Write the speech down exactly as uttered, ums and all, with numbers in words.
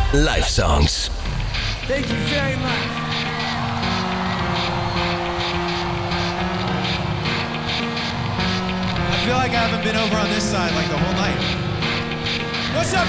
Live songs. Thank you very much. I feel like I haven't been over on this side like the whole night. What's up,